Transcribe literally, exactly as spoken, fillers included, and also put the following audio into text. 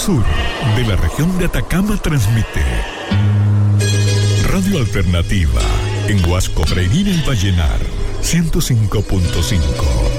sur de la región de Atacama transmite Radio Alternativa en Huasco, Freirina y Vallenar, ciento cinco punto cinco.